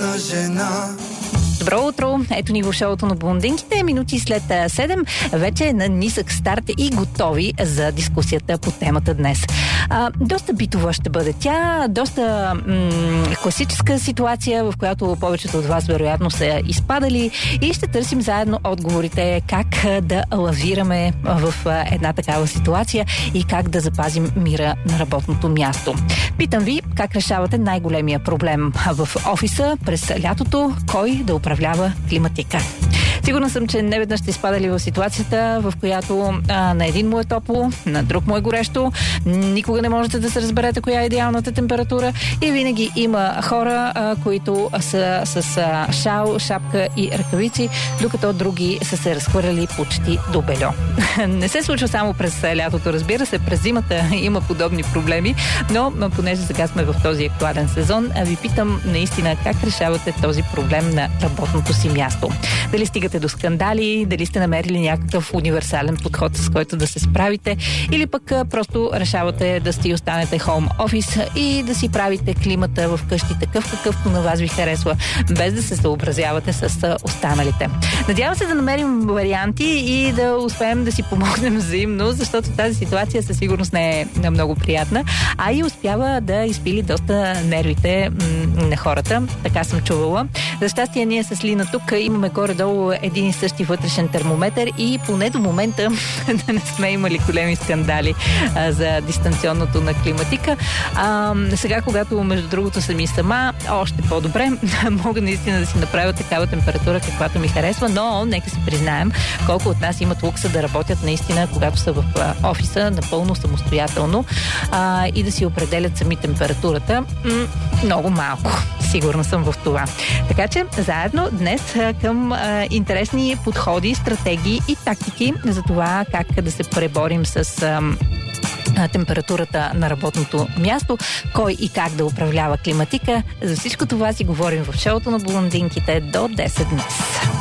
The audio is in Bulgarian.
на жена. Добро утро! Ето ни в шоуто на блондинките. Минути след 7 вече е на нисък старт и готови за дискусията по темата днес. Доста битова ще бъде тя, доста класическа ситуация, в която повечето от вас вероятно са изпадали и ще търсим заедно отговорите как да лавираме в една такава ситуация и как да запазим мира на работното място. Питам ви, как решавате най-големия проблем в офиса през лятото, кой да управлява климатика. Сигурна съм, че неведнъж сте изпадали в ситуацията, в която на един му е топло, на друг му е горещо, никога не можете да се разберете коя е идеалната температура и винаги има хора, които са с шал, шапка и ръкавици, докато други са се разхвърляли почти до бельо. Не се случва само през лятото, разбира се, през зимата има подобни проблеми, но понеже сега сме в този актуален сезон, ви питам наистина как решавате този проблем на работното си място. Дали стигате до скандали, дали сте намерили някакъв универсален подход, с който да се справите, или пък просто решавате да си останете хоум офис и да си правите климата в къщи такъв, какъвто на вас ви харесва, без да се съобразявате с останалите. Надявам се да намерим варианти и да успеем да си помогнем взаимно, защото тази ситуация със сигурност не е много приятна, а и успява да изпили доста нервите на хората. Така съм чувала. За щастие ние с Лина тук имаме горе-долу един и същи вътрешен термометър и поне до момента да не сме имали големи скандали за дистанционното на климатика. Сега, когато между другото съм и сама, още по-добре, мога наистина да си направя такава температура, каквато ми харесва, но нека си признаем колко от нас имат лукса да работят наистина, когато са в офиса, напълно самостоятелно и да си определят сами температурата. Много малко. Сигурна съм в това. Така че заедно днес към интересни подходи, стратегии и тактики за това как да се преборим с температурата на работното място, кой и как да управлява климатика. За всичко това си говорим в шоуто на блондинките до 10 днес.